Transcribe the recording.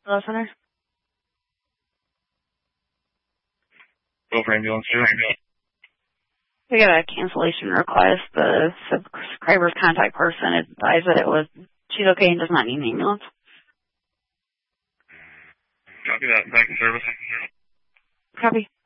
Hello, Center? Go for ambulance here. We got a cancellation request. The subscriber's contact person advised that she's okay and does not need an ambulance. Copy that. Back to service. Copy.